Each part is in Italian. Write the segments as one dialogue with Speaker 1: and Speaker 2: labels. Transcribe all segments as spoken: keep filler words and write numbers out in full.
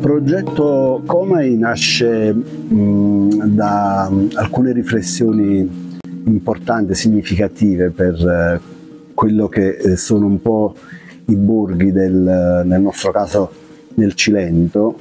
Speaker 1: progetto Comai nasce mh, da alcune riflessioni importanti, significative per eh, quello che eh, sono un po' i borghi del, nel nostro caso nel Cilento,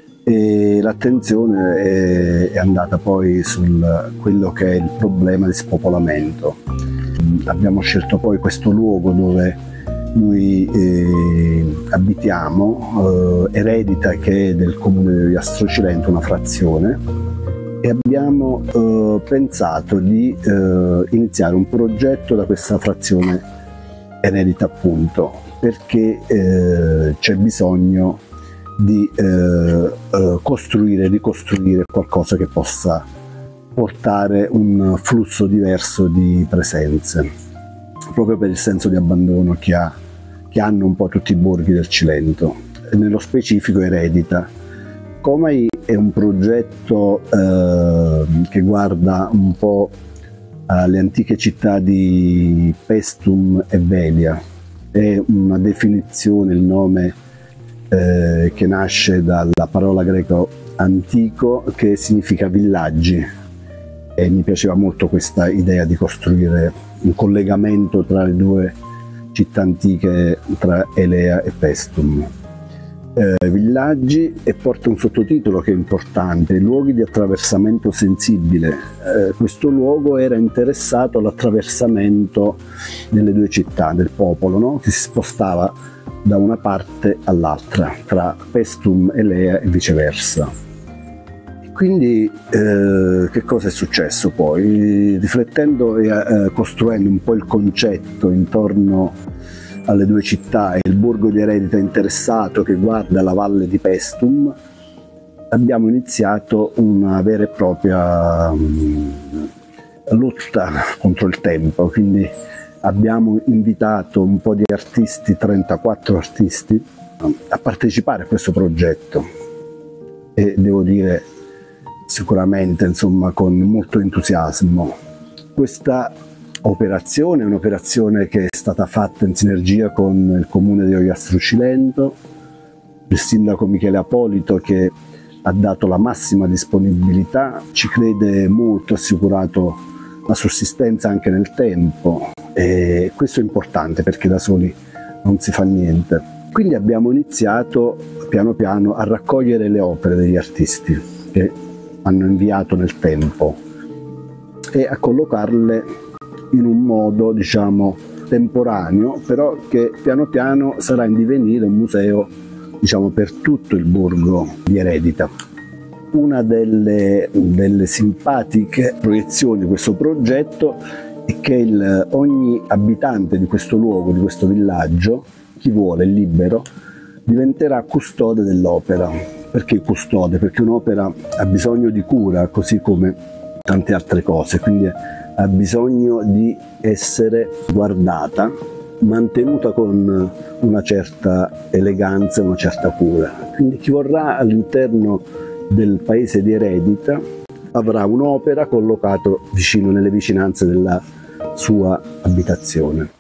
Speaker 1: e l'attenzione è, è andata poi su quello che è il problema di spopolamento. Abbiamo scelto poi questo luogo dove noi eh, abitiamo, eh, Eredita, che è del comune di Ogliastro Cilento, una frazione, e abbiamo eh, pensato di eh, iniziare un progetto da questa frazione Eredita, appunto, perché eh, c'è bisogno di eh, eh, costruire, ricostruire qualcosa che possa portare un flusso diverso di presenze, proprio per il senso di abbandono che, ha, che hanno un po' tutti i borghi del Cilento, e nello specifico Eredita. Comai è un progetto eh, che guarda un po' alle antiche città di Paestum e Velia. È una definizione, il nome eh, che nasce dalla parola greco antico, che significa villaggi, e mi piaceva molto questa idea di costruire un collegamento tra le due città antiche, tra Elea e Paestum. Eh, villaggi, e porta un sottotitolo che è importante: luoghi di attraversamento sensibile. Eh, questo luogo era interessato all'attraversamento delle due città, del popolo, no? Che si spostava da una parte all'altra, tra Paestum, Elea e viceversa. Quindi eh, che cosa è successo poi? Riflettendo e eh, costruendo un po' il concetto intorno alle due città e il borgo di Eredita interessato che guarda la valle di Paestum, abbiamo iniziato una vera e propria um, lotta contro il tempo. Quindi abbiamo invitato un po' di artisti, trentaquattro artisti, a partecipare a questo progetto, e devo dire sicuramente, insomma, con molto entusiasmo. Questa operazione è un'operazione che è stata fatta in sinergia con il comune di Ogliastro Cilento, il sindaco Michele Apolito, che ha dato la massima disponibilità, ci crede molto, ha assicurato la sussistenza anche nel tempo, e questo è importante perché da soli non si fa niente. Quindi abbiamo iniziato piano piano a raccogliere le opere degli artisti che hanno inviato nel tempo e a collocarle in un modo, diciamo, temporaneo, però che piano piano sarà in divenire un museo, diciamo, per tutto il borgo di Eredita. Una delle, delle simpatiche proiezioni di questo progetto è che il, ogni abitante di questo luogo, di questo villaggio, chi vuole, libero, diventerà custode dell'opera. Perché custode? Perché un'opera ha bisogno di cura, così come tante altre cose, quindi ha bisogno di essere guardata, mantenuta con una certa eleganza e una certa cura. Quindi chi vorrà all'interno del paese di Eredita avrà un'opera collocata vicino, nelle vicinanze della sua abitazione.